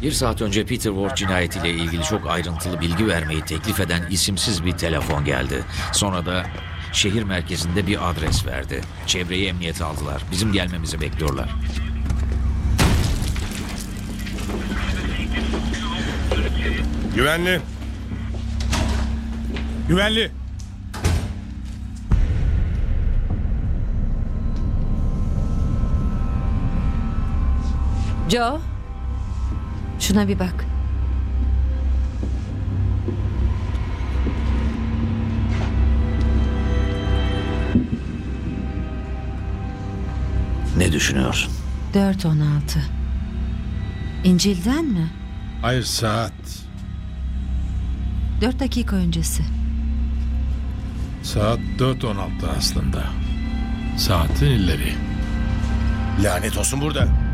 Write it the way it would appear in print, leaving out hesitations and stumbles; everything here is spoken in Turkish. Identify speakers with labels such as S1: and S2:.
S1: Bir saat önce Peter Ward cinayetiyle ilgili çok ayrıntılı bilgi vermeyi teklif eden isimsiz bir telefon geldi. Sonra da şehir merkezinde bir adres verdi. Çevreyi emniyete aldılar. Bizim gelmemizi bekliyorlar.
S2: Güvenli. Güvenli.
S3: Joe, şuna bir bak.
S1: Ne düşünüyorsun?
S3: 4:16. İncil'den mi?
S4: Hayır, saat.
S3: 4 dakika öncesi.
S4: Saat 4:16 aslında. Saatin ileri.
S2: Lanet olsun burada.